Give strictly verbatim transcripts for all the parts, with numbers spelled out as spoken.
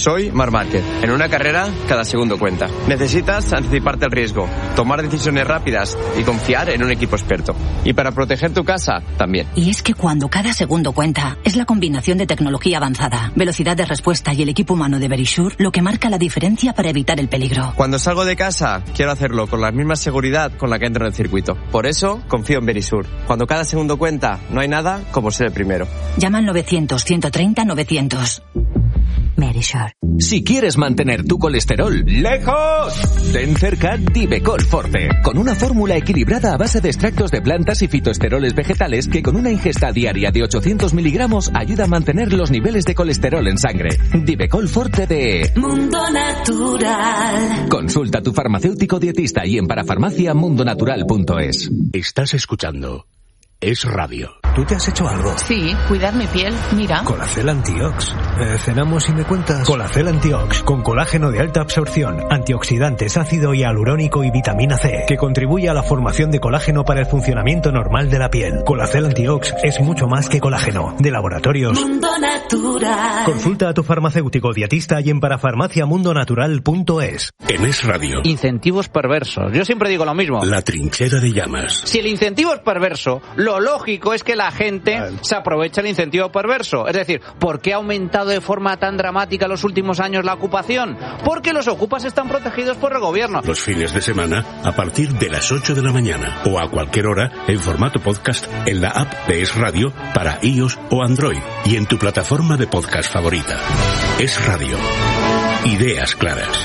Soy Marc Márquez. En una carrera, cada segundo cuenta. Necesitas anticiparte al riesgo, tomar decisiones rápidas y confiar en un equipo experto. Y para proteger tu casa, también. Y es que cuando cada segundo cuenta, es la combinación de tecnología avanzada, velocidad de respuesta y el equipo humano de Verisure lo que marca la diferencia para evitar el peligro. Cuando salgo de casa, quiero hacerlo con la misma seguridad con la que entro en el circuito. Por eso, confío en Verisure. Cuando cada segundo cuenta, no hay nada como ser el primero. Llama al novecientos, ciento treinta, novecientos. Verisure. Si quieres mantener tu colesterol lejos, ten cerca Divecol Forte, con una fórmula equilibrada a base de extractos de plantas y fitoesteroles vegetales que con una ingesta diaria de ochocientos miligramos ayuda a mantener los niveles de colesterol en sangre. Divecol Forte de Mundo Natural. Consulta a tu farmacéutico dietista y en parafarmacia mundo natural punto es. Estás escuchando Es Radio. ¿Tú te has hecho algo? Sí, cuidar mi piel, mira. Colacel Antiox. Eh, cenamos y me cuentas. Colacel Antiox, con colágeno de alta absorción, antioxidantes, ácido hialurónico y vitamina C, que contribuye a la formación de colágeno para el funcionamiento normal de la piel. Colacel Antiox es mucho más que colágeno. De laboratorios Mundo Natural. Consulta a tu farmacéutico dietista y en parafarmacia mundo natural punto es. En Es Radio. Incentivos perversos. Yo siempre digo lo mismo. La trinchera de llamas. Si el incentivo es perverso, lo lógico es que la gente se aproveche el incentivo perverso. Es decir, ¿por qué ha aumentado de forma tan dramática en los últimos años la ocupación? Porque los ocupas están protegidos por el gobierno. Los fines de semana a partir de las ocho de la mañana o a cualquier hora en formato podcast en la app de Es Radio para iOS o Android y en tu plataforma de podcast favorita. Es Radio. Ideas claras.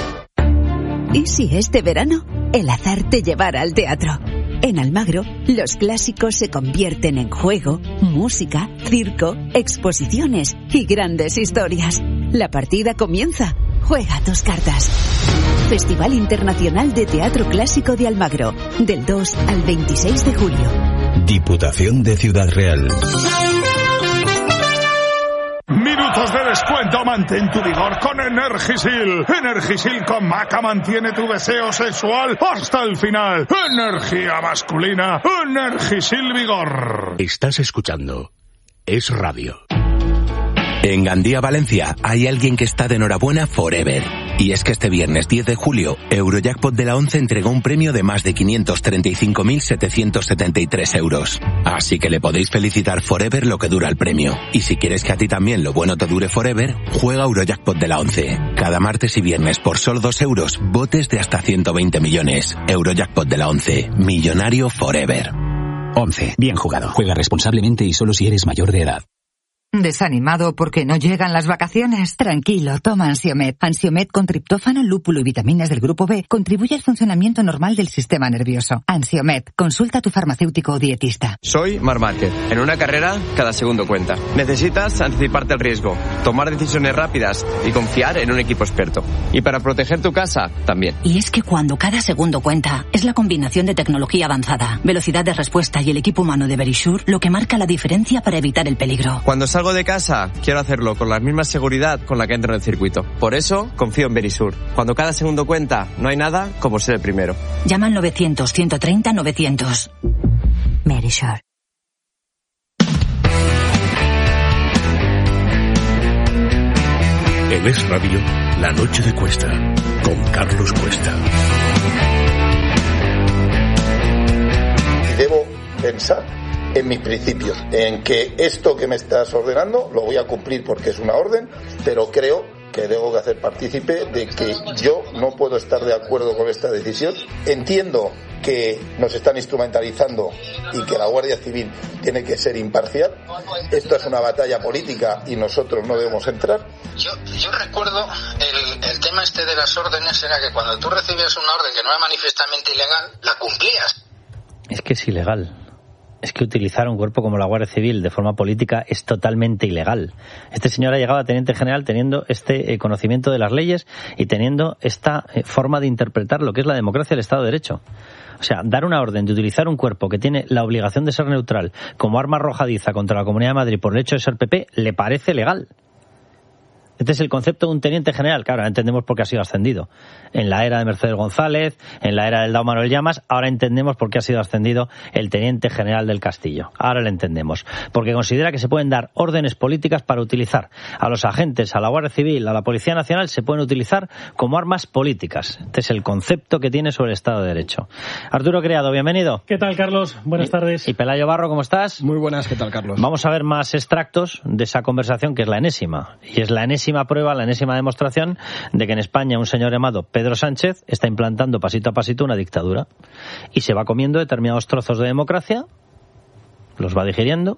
¿Y si este verano el azar te llevara al teatro? En Almagro, los clásicos se convierten en juego, música, circo, exposiciones y grandes historias. La partida comienza. Juega tus cartas. Festival Internacional de Teatro Clásico de Almagro, del dos al veintiséis de julio. Diputación de Ciudad Real. Minutos de descuento, mantén tu vigor con Energisil. Energisil con Maca mantiene tu deseo sexual hasta el final. Energía masculina, Energisil Vigor. Estás escuchando Es Radio. En Gandía, Valencia, hay alguien que está de enhorabuena forever. Y es que este viernes diez de julio, Eurojackpot de la once entregó un premio de más de quinientos treinta y cinco mil setecientos setenta y tres euros. Así que le podéis felicitar forever lo que dura el premio. Y si quieres que a ti también lo bueno te dure forever, juega Eurojackpot de la once. Cada martes y viernes por solo dos euros, botes de hasta ciento veinte millones. Eurojackpot de la once. Millonario forever. once. Bien jugado. Juega responsablemente y solo si eres mayor de edad. ¿Desanimado porque no llegan las vacaciones? Tranquilo, toma Ansiomed. Ansiomed con triptófano, lúpulo y vitaminas del grupo B contribuye al funcionamiento normal del sistema nervioso. Ansiomed, consulta a tu farmacéutico o dietista. Soy Marc Márquez. En una carrera, cada segundo cuenta. Necesitas anticiparte al riesgo, tomar decisiones rápidas y confiar en un equipo experto. Y para proteger tu casa, también. Y es que cuando cada segundo cuenta, es la combinación de tecnología avanzada, velocidad de respuesta y el equipo humano de Verisure lo que marca la diferencia para evitar el peligro. Cuando salgo de casa, quiero hacerlo con la misma seguridad con la que entro en el circuito. Por eso, confío en Verisure. Cuando cada segundo cuenta, no hay nada como ser el primero. Llama al novecientos, ciento treinta, novecientos. Verisure. En Es Radio, La Noche de Cuesta, con Carlos Cuesta. Y debo pensar en mis principios, en que esto que me estás ordenando lo voy a cumplir porque es una orden, pero creo que debo de hacer partícipe de que yo no puedo estar de acuerdo con esta decisión. Entiendo que nos están instrumentalizando y que la Guardia Civil tiene que ser imparcial. Esto es una batalla política y nosotros no debemos entrar. Yo, yo recuerdo el, el tema este de las órdenes era que cuando tú recibías una orden que no era manifiestamente ilegal, la cumplías. Es que es ilegal. Es que utilizar un cuerpo como la Guardia Civil de forma política es totalmente ilegal. Este señor ha llegado a teniente general teniendo este eh, conocimiento de las leyes y teniendo esta eh, forma de interpretar lo que es la democracia y el Estado de Derecho. O sea, dar una orden de utilizar un cuerpo que tiene la obligación de ser neutral como arma arrojadiza contra la Comunidad de Madrid por el hecho de ser P P, le parece legal. Este es el concepto de un teniente general, que ahora entendemos por qué ha sido ascendido. En la era de Mercedes González, en la era del Dao Manuel Llamas, ahora entendemos por qué ha sido ascendido el teniente general del Castillo. Ahora lo entendemos. Porque considera que se pueden dar órdenes políticas para utilizar a los agentes, a la Guardia Civil, a la Policía Nacional, se pueden utilizar como armas políticas. Este es el concepto que tiene sobre el Estado de Derecho. Arturo Criado, bienvenido. ¿Qué tal, Carlos? Buenas y, tardes. Y Pelayo Barro, ¿cómo estás? Muy buenas, ¿qué tal, Carlos? Vamos a ver más extractos de esa conversación, que es la enésima. Y es la enésima prueba, la enésima demostración de que en España un señor llamado Pedro Sánchez está implantando pasito a pasito una dictadura. Y se va comiendo determinados trozos de democracia, los va digiriendo,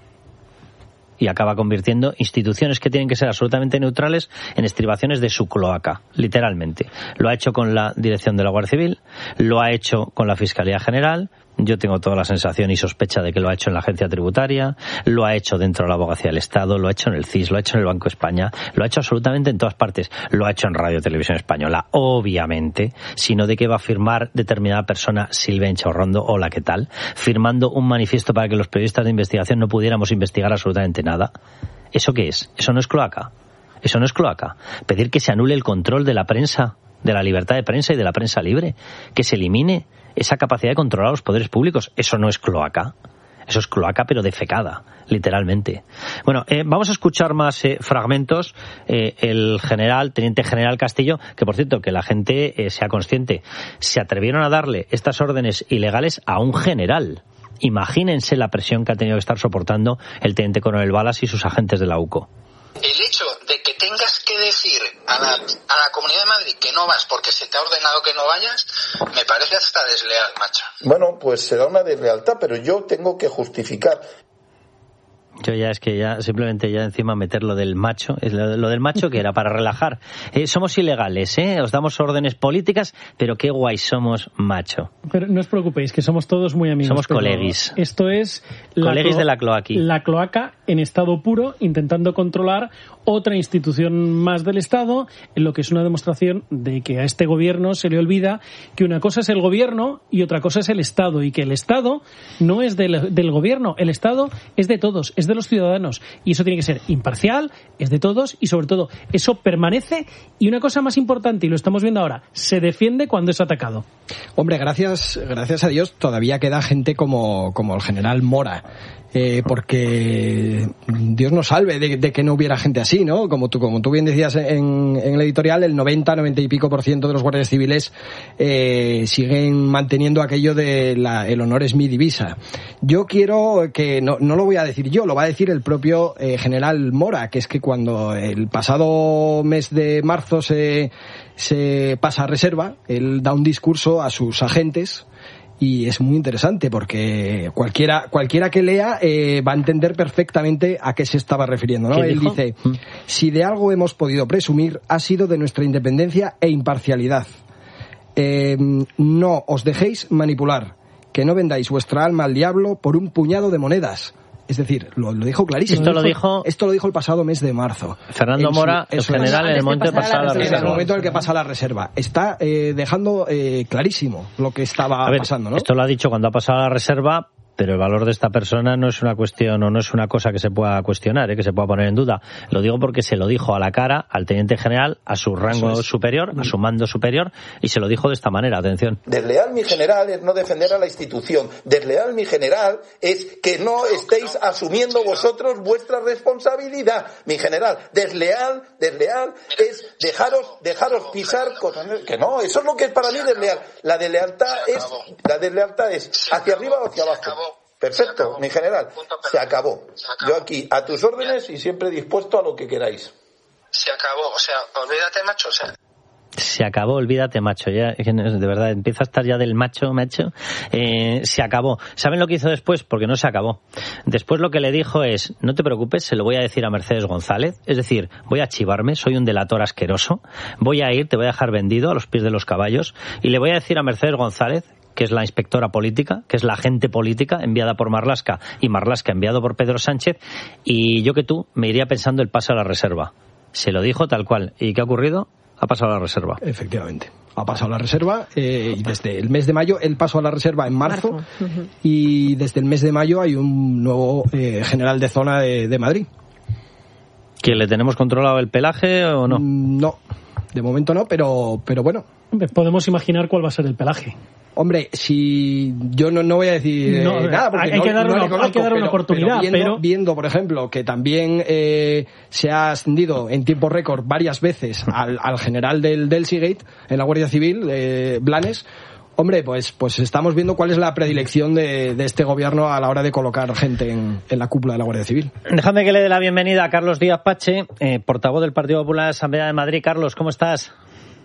y acaba convirtiendo instituciones que tienen que ser absolutamente neutrales en estribaciones de su cloaca, literalmente. Lo ha hecho con la dirección de la Guardia Civil, lo ha hecho con la Fiscalía General, yo tengo toda la sensación y sospecha de que lo ha hecho en la Agencia Tributaria, lo ha hecho dentro de la Abogacía del Estado, lo ha hecho en el C I S, lo ha hecho en el Banco de España, lo ha hecho absolutamente en todas partes, lo ha hecho en Radio Televisión Española, obviamente, sino de que va a firmar determinada persona, Silvia Inchaurrondo, hola, ¿qué tal?, firmando un manifiesto para que los periodistas de investigación no pudiéramos investigar absolutamente nada. ¿Eso qué es? Eso no es cloaca. Eso no es cloaca. Pedir que se anule el control de la prensa, de la libertad de prensa y de la prensa libre, que se elimine esa capacidad de controlar a los poderes públicos, eso no es cloaca. Eso es cloaca, pero defecada, literalmente. Bueno, eh, vamos a escuchar más eh, fragmentos. Eh, el general, teniente general Castillo, que por cierto, que la gente eh, sea consciente, se atrevieron a darle estas órdenes ilegales a un general. Imagínense la presión que ha tenido que estar soportando el teniente coronel Balas y sus agentes de la U C O. El hecho de que tengas que decir a la, a la Comunidad de Madrid que no vas porque se te ha ordenado que no vayas, me parece hasta desleal, macho. Bueno, pues será una deslealtad, pero yo tengo que justificar. Yo ya es que ya simplemente ya encima meter lo del macho, es lo, lo del macho que era para relajar. Eh, somos ilegales, ¿eh? Os damos órdenes políticas, pero qué guay somos, macho. Pero no os preocupéis, que somos todos muy amigos. Somos coleguis. Esto es la coleguis clo- de la cloaqui. La cloaca en estado puro, intentando controlar otra institución más del Estado, en lo que es una demostración de que a este gobierno se le olvida que una cosa es el gobierno y otra cosa es el Estado, y que el Estado no es del, del gobierno, el Estado es de todos, es de los ciudadanos, y eso tiene que ser imparcial, es de todos, y sobre todo eso permanece, y una cosa más importante, y lo estamos viendo ahora, se defiende cuando es atacado. Hombre, gracias gracias a Dios todavía queda gente como, como el general Mora, eh, porque Dios nos salve de, de que no hubiera gente así, ¿no? Como tú, como tú bien decías en, en el editorial, el noventa, noventa y pico por ciento de los guardias civiles eh, siguen manteniendo aquello de la, el honor es mi divisa. Yo quiero que, no, no lo voy a decir yo, lo va a decir el propio eh, general Mora, que es que cuando el pasado mes de marzo se, se pasa a reserva, él da un discurso a sus agentes. Y es muy interesante porque cualquiera cualquiera que lea eh, va a entender perfectamente a qué se estaba refiriendo, ¿no? Él dijo? dice, si de algo hemos podido presumir ha sido de nuestra independencia e imparcialidad. Eh, no os dejéis manipular, que no vendáis vuestra alma al diablo por un puñado de monedas. Es decir, lo, lo dijo clarísimo. Esto lo dijo, esto lo dijo el pasado mes de marzo. Fernando en Mora, su, el general, en el momento de pasar a la reserva. En el momento en el que pasa la reserva. Está eh, dejando eh, clarísimo lo que estaba a ver, pasando, ¿no? Esto lo ha dicho cuando ha pasado a la reserva, pero el valor de esta persona no es una cuestión o no es una cosa que se pueda cuestionar, ¿eh? Que se pueda poner en duda. Lo digo porque se lo dijo a la cara al teniente general, a su rango es. superior, a su mando superior, y se lo dijo de esta manera, atención. Desleal, mi general, es no defender a la institución. Desleal, mi general, es que no estéis asumiendo vosotros vuestra responsabilidad. Mi general, desleal, desleal es dejaros, dejaros pisar cosas que no, eso es lo que es para mí desleal. La deslealtad es, la deslealtad es hacia arriba o hacia abajo. Perfecto, mi general, se acabó. se acabó. Yo aquí, a tus órdenes y siempre dispuesto a lo que queráis. Se acabó, o sea, olvídate, macho, o sea... Se acabó, olvídate, macho. Ya, de verdad, empieza a estar ya del macho, macho. Eh, se acabó. ¿Saben lo que hizo después? Porque no se acabó. Después lo que le dijo es, no te preocupes, se lo voy a decir a Mercedes González. Es decir, voy a chivarme, soy un delator asqueroso. Voy a ir, te voy a dejar vendido a los pies de los caballos. Y le voy a decir a Mercedes González, que es la inspectora política, que es la agente política enviada por Marlaska y Marlaska enviado por Pedro Sánchez, y yo que tú me iría pensando el paso a la reserva. Se lo dijo tal cual. ¿Y qué ha ocurrido? Ha pasado a la reserva. Efectivamente. Ha pasado a la reserva eh, y desde el mes de mayo, él pasó a la reserva en marzo, marzo. Uh-huh. Y desde el mes de mayo hay un nuevo eh, general de zona de, de Madrid. ¿Que le tenemos controlado el pelaje o no? No, de momento no, pero, pero bueno. Podemos imaginar cuál va a ser el pelaje. Hombre, si yo no, no voy a decir no, eh, nada, porque hay, no, que dar no una, le conozco, hay que dar una pero, oportunidad, pero viendo, pero... viendo, por ejemplo, que también eh, se ha ascendido en tiempo récord varias veces al, al general del, del Seagate, en la Guardia Civil, eh, Blanes. Hombre, pues pues estamos viendo cuál es la predilección de, de este gobierno a la hora de colocar gente en, en la cúpula de la Guardia Civil. Déjame que le dé la bienvenida a Carlos Díaz Pache, eh, portavoz del Partido Popular de la Asamblea de Madrid. Carlos, ¿cómo estás?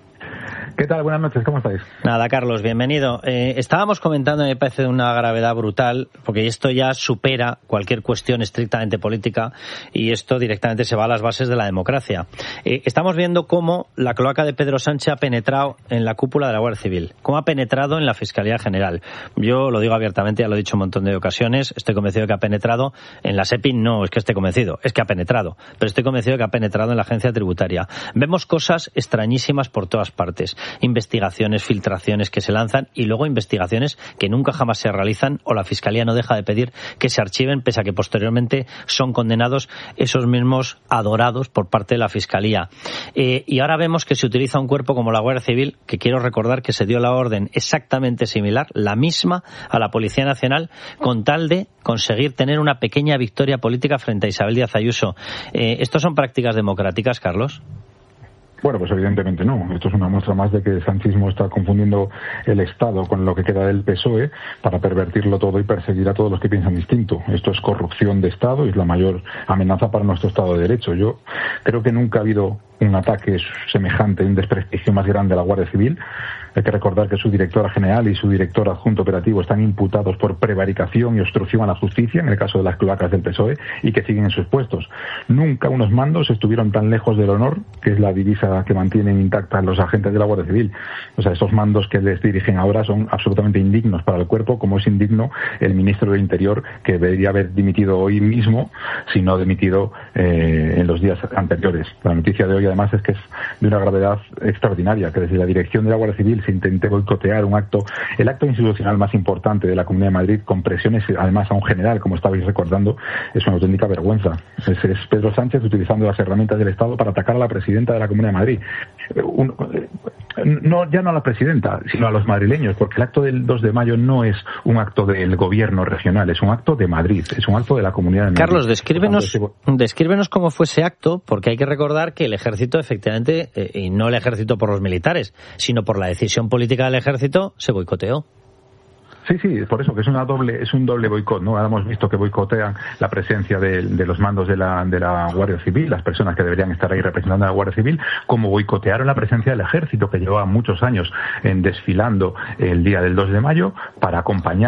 ¿Qué tal? Buenas noches, ¿cómo estáis? Nada, Carlos, bienvenido. Eh, estábamos comentando, me parece de una gravedad brutal, porque esto ya supera cualquier cuestión estrictamente política y esto directamente se va a las bases de la democracia. Eh, estamos viendo cómo la cloaca de Pedro Sánchez ha penetrado en la cúpula de la Guardia Civil, cómo ha penetrado en la Fiscalía General. Yo lo digo abiertamente, ya lo he dicho un montón de ocasiones, estoy convencido de que ha penetrado en la SEPI, no es que esté convencido, es que ha penetrado, pero estoy convencido de que ha penetrado en la Agencia Tributaria. Vemos cosas extrañísimas por todas partes. Investigaciones, filtraciones que se lanzan y luego investigaciones que nunca jamás se realizan o la Fiscalía no deja de pedir que se archiven pese a que posteriormente son condenados esos mismos adorados por parte de la Fiscalía. Eh, y ahora vemos que se utiliza un cuerpo como la Guardia Civil, que quiero recordar que se dio la orden exactamente similar, la misma a la Policía Nacional, con tal de conseguir tener una pequeña victoria política frente a Isabel Díaz Ayuso. Eh, ¿Estos son prácticas democráticas, Carlos? Bueno, pues evidentemente no. Esto es una muestra más de que el sanchismo está confundiendo el Estado con lo que queda del P S O E para pervertirlo todo y perseguir a todos los que piensan distinto. Esto es corrupción de Estado y es la mayor amenaza para nuestro Estado de Derecho. Yo creo que nunca ha habido un ataque semejante, un desprestigio más grande a la Guardia Civil. Hay que recordar que su directora general y su director adjunto operativo están imputados por prevaricación y obstrucción a la justicia, en el caso de las cloacas del P S O E, y que siguen en sus puestos. Nunca unos mandos estuvieron tan lejos del honor, que es la divisa que mantienen intacta los agentes de la Guardia Civil. O sea, esos mandos que les dirigen ahora son absolutamente indignos para el cuerpo, como es indigno el ministro del Interior, que debería haber dimitido hoy mismo, si no dimitido eh, en los días anteriores. La noticia de hoy, además, es que es de una gravedad extraordinaria, que desde la dirección de la Guardia Civil se intente boicotear un acto, el acto institucional más importante de la Comunidad de Madrid, con presiones además a un general, como estabais recordando, es una auténtica vergüenza. Es, es Pedro Sánchez utilizando las herramientas del Estado para atacar a la presidenta de la Comunidad de Madrid. Un, no, ya no a la presidenta, sino a los madrileños, porque el acto del dos de mayo no es un acto del gobierno regional, es un acto de Madrid, es un acto de la Comunidad de Madrid. Carlos, descríbenos, descríbenos cómo fue ese acto, porque hay que recordar que el ejército, efectivamente, eh, y no el ejército por los militares, sino por la decisión política del ejército, se boicoteó. Sí, sí, por eso que es una doble, es un doble boicot, ¿no? Ahora hemos visto que boicotean la presencia de, de los mandos de la, de la Guardia Civil, las personas que deberían estar ahí representando a la Guardia Civil, como boicotearon la presencia del ejército, que llevaba muchos años en desfilando el día del dos de mayo para acompañar